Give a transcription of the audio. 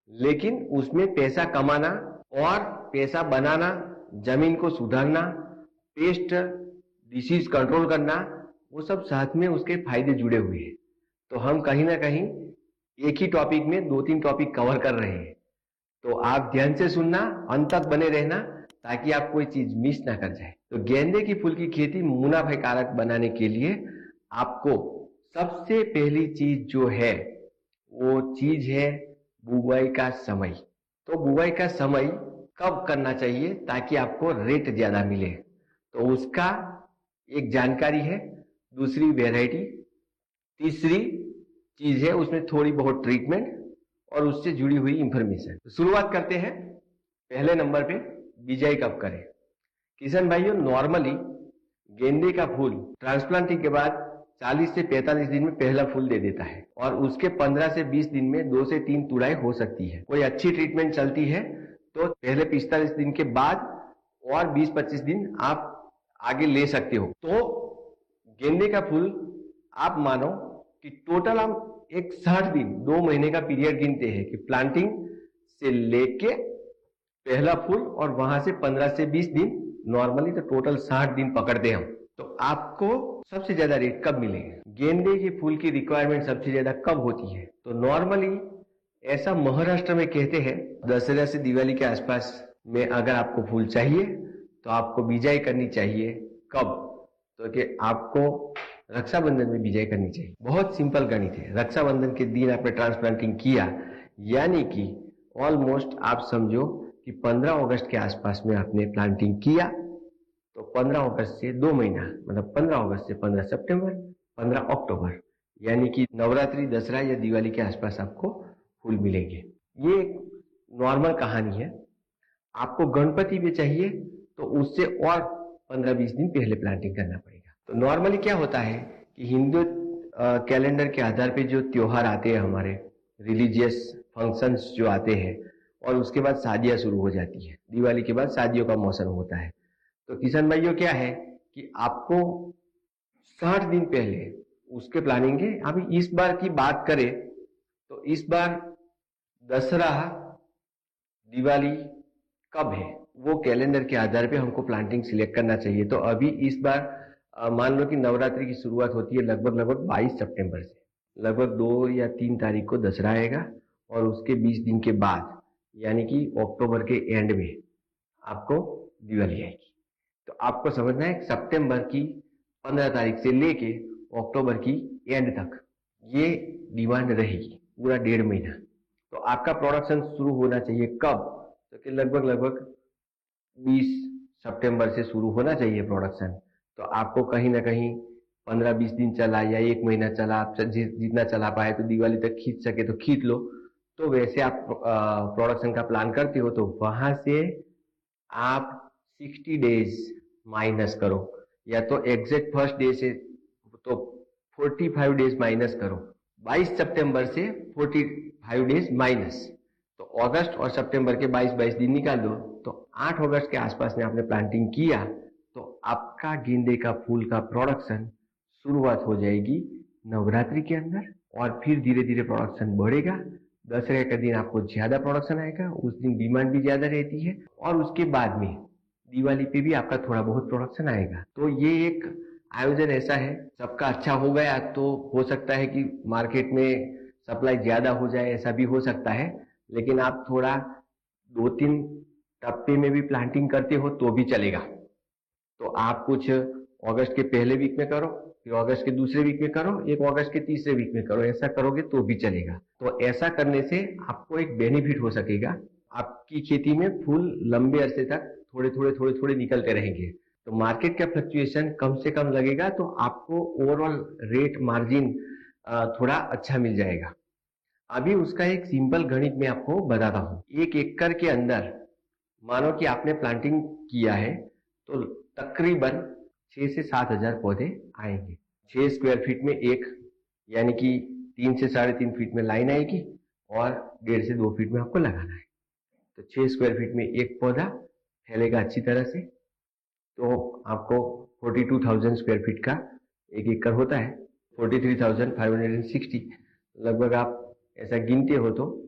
लेकिन उसमें पैसा कमाना और पैसा बनाना, जमीन को सुधारना, पेस्ट डिसीज कंट्रोल करना, वो सब साथ में उसके फायदे जुड़े हुए हैं। तो हम कहीं ना कहीं एक ही टॉपिक में दो तीन टॉपिक कवर कर रहे हैं। तो आप ध्यान से सुनना, अंत तक बने रहना, ताकि आप कोई चीज मिस ना कर जाए। तो गेंदे की फूल की खेती मुनाफे कारक बनाने के लिए आपको सबसे पहली चीज जो है वो चीज है बुवाई का समय। तो बुवाई का समय कब करना चाहिए ताकि आपको रेट ज्यादा मिले, तो उसका एक जानकारी है। दूसरी वैरायटी, तीसरी चीज है उसमें थोड़ी बहुत ट्रीटमेंट और उससे जुड़ी हुई इंफॉर्मेशन। तो शुरुआत करते हैं। पहले नंबर पे बिजाई कब करें। किसान भाइयों, नॉर्मली गेंदे का फूल ट्रांसप्लांटिंग के बाद 40 से 45 दिन में पहला फूल दे देता है और उसके 15 से 20 दिन में 2 से 3 तुड़ाई हो सकती है। कोई अच्छी ट्रीटमेंट चलती है तो पहले 45 दिन के बाद और 20-25 दिन आप आगे ले सकते हो। तो गेंदे का फूल आप मानो कि टोटल हम एक 60 दिन, 2 महीने का पीरियड गिनते हैं कि प्लांटिंग से लेके पहला फूल और वहां से 15 से 20 दिन, नॉर्मली तो टोटल 60 दिन पकड़ते हैं हम। तो आपको सबसे ज्यादा रेट कब मिलेगा, गेंदे के फूल की रिक्वायरमेंट सबसे ज्यादा कब होती है? तो नॉर्मली ऐसा महाराष्ट्र में कहते हैं दशहरा से दिवाली के आसपास में अगर आपको फूल चाहिए तो आपको बिजाई करनी चाहिए। कब? तो कि आपको रक्षाबंधन में बिजाई करनी चाहिए। बहुत सिंपल गणित है। रक्षाबंधन के दिन आपने ट्रांसप्लांटिंग किया, यानी कि ऑलमोस्ट आप समझो कि 15 अगस्त के आसपास में आपने प्लांटिंग किया, तो 15 अगस्त से 2 महीना, मतलब 15 अगस्त से 15 सितंबर, 15 अक्टूबर, यानी कि नवरात्रि, दसरा या दिवाली के आसपास आपको फूल मिलेंगे। ये एक नॉर्मल कहानी है। आपको गणपति भी चाहिए तो उससे और 15-20 दिन पहले प्लांटिंग करना पड़ेगा। तो नॉर्मली क्या होता है कि हिंदू कैलेंडर के आधार पे जो त्योहार आते हैं, हमारे रिलीजियस फंक्शंस जो आते हैं, और उसके बाद शादियां शुरू हो जाती है। दिवाली के बाद शादियों का मौसम होता है। तो किसान भाइयों, क्या है कि आपको 60 दिन पहले उसके प्लानिंग है। अभी इस बार की बात करें तो इस बार दसरा, दिवाली कब है वो कैलेंडर के आधार पे हमको प्लांटिंग सिलेक्ट करना चाहिए। तो अभी इस बार मान लो कि नवरात्रि की शुरुआत होती है लगभग 22 सितंबर से। लगभग 2 या 3 तारीख को दसरा आएगा और उसके 20 दिन के बाद, यानी कि अक्टूबर के एंड में आपको दिवाली आएगी। तो आपको समझना है सितंबर की 15 तारीख से लेके अक्टूबर की एंड तक ये डिमांड रहेगी, पूरा 1.5 महीना। तो आपका प्रोडक्शन शुरू होना चाहिए कब? तो कि लगभग 20 सितंबर से शुरू होना चाहिए प्रोडक्शन। तो आपको कहीं ना कहीं 15-20 दिन चला या 1 महीना चला, आप जितना चला पाए तो दिवाली तक खींच सके तो खींच लो। तो वैसे आप प्रोडक्शन का प्लान करते हो तो वहां से आप 60 डेज माइनस करो, या तो एग्जैक्ट फर्स्ट डे से तो 45 डेज माइनस करो। 22 सितंबर से 45 डेज माइनस, तो अगस्त और सितंबर के 22-22 दिन निकाल दो। तो 8 अगस्त के आसपास में आपने प्लांटिंग किया तो आपका गेंदे का फूल का प्रोडक्शन शुरुआत हो जाएगी नवरात्रि के अंदर, और फिर धीरे धीरे प्रोडक्शन बढ़ेगा। दसरे का दिन आपको ज्यादा प्रोडक्शन आएगा, उस दिन डिमांड भी ज्यादा रहती है, और उसके बाद में दिवाली पे भी आपका थोड़ा बहुत प्रोडक्शन आएगा। तो ये एक आयोजन ऐसा है, सबका अच्छा हो गया तो हो सकता है कि मार्केट में सप्लाई ज्यादा हो जाए, ऐसा भी हो सकता है। लेकिन आप थोड़ा 2-3 टप्पे में भी प्लांटिंग करते हो तो भी चलेगा। तो आप कुछ अगस्त के पहले वीक में करो, फिर अगस्त के दूसरे वीक में करो, एक अगस्त के तीसरे वीक में करो, ऐसा करोगे तो भी चलेगा। तो ऐसा करने से आपको एक बेनिफिट हो सकेगा। आपकी खेती में फूल लंबे अरसे तक थोड़े थोड़े निकलते रहेंगे। तो मार्केट का फ्लक्चुएशन कम से कम लगेगा, तो आपको ओवरऑल रेट मार्जिन थोड़ा अच्छा मिल जाएगा। अभी उसका एक सिंपल गणित मैं आपको बताता हूँ। 1 एकड़ के अंदर मानो कि आपने प्लांटिंग किया है तो तकरीबन 6 से 7 हजार पौधे आएंगे। 6 स्क्वायर फीट में एक, यानी कि 3 से 3.5 फीट में लाइन आएगी और 1.5 से 2 फीट में आपको लगाना है। तो 6 स्क्वायर फीट में एक पौधा फैलेगा अच्छी तरह से। तो आपको 42,000 स्क्वायर फीट का 1 एकड़ होता है, 43,560। लगभग आप ऐसा गिनते हो तो